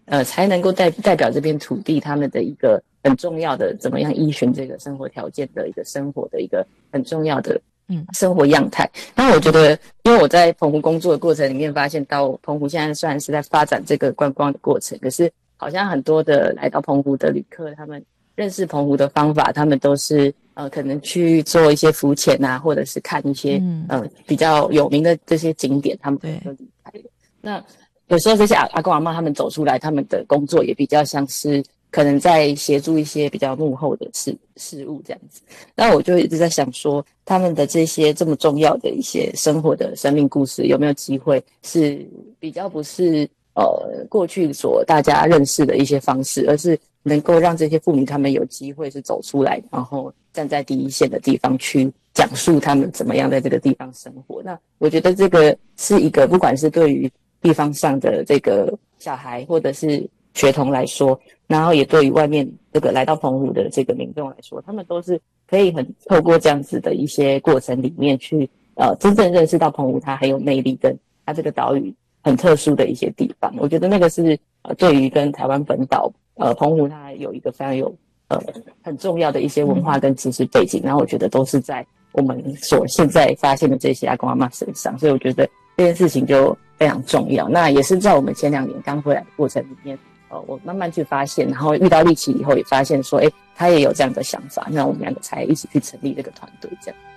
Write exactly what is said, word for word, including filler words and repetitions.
呃才能够代代表这片土地他们的一个很重要的怎么样依循这个生活条件的一个生活的一个很重要的生活样态。那我觉得因为我在澎湖工作的过程里面发现到澎湖现在虽然是在发展这个观光的过程，可是好像很多的来到澎湖的旅客他们认识澎湖的方法，他们都是呃可能去做一些浮潜啊，或者是看一些、嗯、呃比较有名的这些景点，他们可能就离开了。那有时候这些阿阿公阿嬷他们走出来，他们的工作也比较像是可能在协助一些比较幕后的事事物这样子。那我就一直在想说，他们的这些这么重要的一些生活的生命故事，有没有机会是比较不是呃过去所大家认识的一些方式，而是能够让这些妇女他们有机会是走出来，然后站在第一线的地方去讲述他们怎么样在这个地方生活。那我觉得这个是一个不管是对于地方上的这个小孩或者是学童来说，然后也对于外面这个来到澎湖的这个民众来说，他们都是可以很透过这样子的一些过程里面去呃真正认识到澎湖它很有魅力，跟它这个岛屿很特殊的一些地方。我觉得那个是呃对于跟台湾本岛呃澎湖它有一个非常有呃很重要的一些文化跟知识背景，然后我觉得都是在我们所现在发现的这些阿公阿嬷身上，所以我觉得这件事情就非常重要。那也是在我们前两年刚回来的过程里面，呃，我慢慢去发现，然后遇到立奇以后也发现说，哎，他也有这样的想法，那我们两个才一起去成立这个团队，这样。